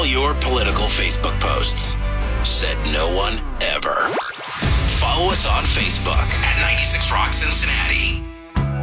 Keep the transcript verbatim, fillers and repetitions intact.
all your political Facebook posts. Said no one ever. Follow us on Facebook at ninety-six Rock Cincinnati.